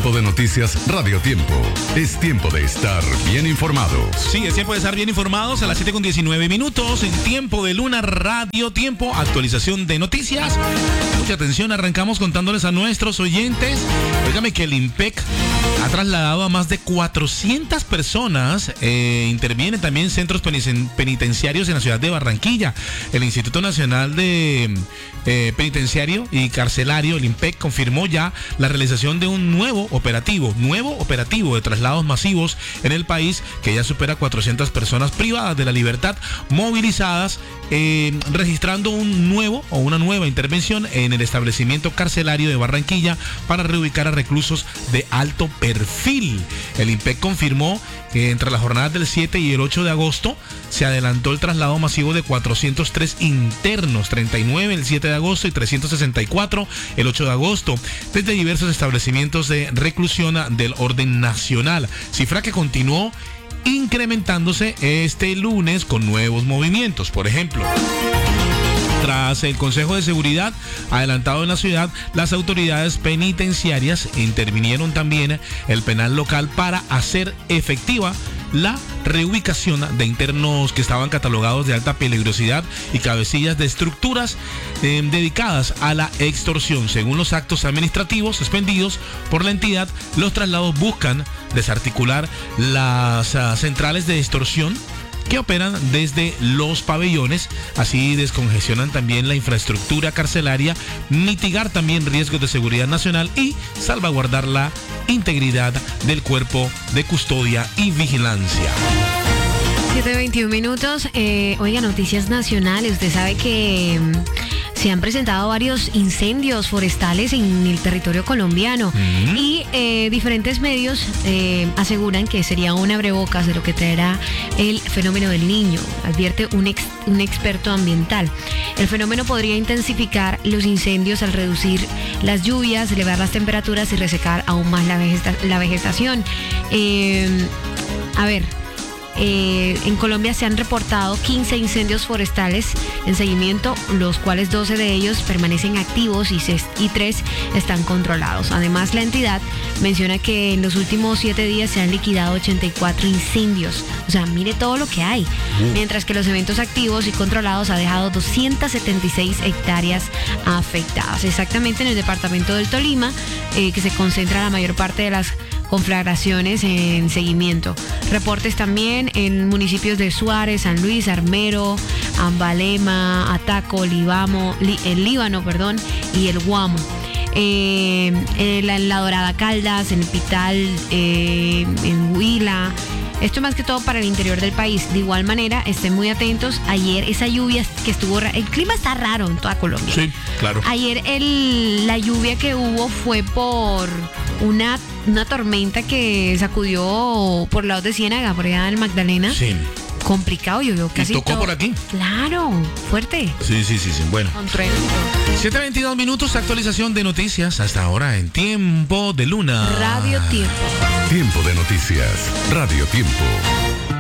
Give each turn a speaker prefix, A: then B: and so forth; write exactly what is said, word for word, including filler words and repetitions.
A: Tiempo de noticias Radio Tiempo. Es tiempo de estar bien informados.
B: Sí, es tiempo de estar bien informados a las siete con diecinueve minutos en Tiempo de Luna Radio Tiempo, actualización de noticias. Mucha atención, arrancamos contándoles a nuestros oyentes. Óigame que el IMPEC ha trasladado a más de cuatrocientas personas. Eh, intervienen también centros penitenciarios en la ciudad de Barranquilla. El Instituto Nacional de eh, Penitenciario y Carcelario, el IMPEC, confirmó ya la realización de un nuevo operativo, nuevo operativo de traslados masivos en el país, que ya supera cuatrocientas personas privadas de la libertad movilizadas, eh, registrando un nuevo o una nueva intervención en el establecimiento carcelario de Barranquilla para reubicar a reclusos de alto perfil. El IMPEC confirmó que entre las jornadas del siete y el ocho de agosto se adelantó el traslado masivo de cuatrocientos tres internos, treinta y nueve el siete de agosto y trescientos sesenta y cuatro el ocho de agosto, desde diversos establecimientos de reclusión del orden nacional, cifra que continuó incrementándose este lunes con nuevos movimientos. Por ejemplo, tras el Consejo de Seguridad adelantado en la ciudad, las autoridades penitenciarias intervinieron también el penal local para hacer efectiva la reubicación de internos que estaban catalogados de alta peligrosidad y cabecillas de estructuras eh, dedicadas a la extorsión. Según los actos administrativos expendidos por la entidad, los traslados buscan desarticular las uh, centrales de extorsión que operan desde los pabellones, así descongestionan también la infraestructura carcelaria, mitigar también riesgos de seguridad nacional y salvaguardar la integridad del cuerpo de custodia y vigilancia.
C: siete veintiún minutos, eh, oiga, noticias nacionales. Usted sabe que mm, se han presentado varios incendios forestales en el territorio colombiano mm. y eh, diferentes medios eh, aseguran que sería un abrebocas de lo que traerá el fenómeno del Niño, advierte un, ex, un experto ambiental. El fenómeno podría intensificar los incendios al reducir las lluvias, elevar las temperaturas y resecar aún más la, vegeta, la vegetación. Eh, a ver... Eh, en Colombia se han reportado quince incendios forestales en seguimiento, los cuales doce de ellos permanecen activos y, se, y tres están controlados. Además, la entidad menciona que en los últimos siete días se han liquidado ochenta y cuatro incendios. O sea, mire todo lo que hay. Uh. Mientras que los eventos activos y controlados ha dejado doscientas setenta y seis hectáreas afectadas. Exactamente en el departamento del Tolima, eh, que se concentra la mayor parte de las conflagraciones en seguimiento. Reportes también en municipios de Suárez, San Luis, Armero, Ambalema, Ataco, Libamo, Li, el Líbano, perdón, y el Guamo. Eh, en, la, en la Dorada Caldas, en el Pital, eh, en Huila. Esto más que todo para el interior del país. De igual manera, estén muy atentos. Ayer esa lluvia que estuvo... El clima está raro en toda Colombia.
B: Sí, claro.
C: Ayer el, la lluvia que hubo fue por una, una tormenta que sacudió por lados de Ciénaga, por allá del Magdalena.
B: Sí.
C: Complicado, llovió casi
B: ¿Y tocó
C: todo.
B: por aquí?
C: Claro, fuerte.
B: Sí, sí, sí, sí. Bueno.
C: Con trueno.
B: siete veintidós minutos, actualización de noticias hasta ahora en Tiempo de Luna
C: Radio Tiempo.
A: Tiempo de noticias Radio Tiempo.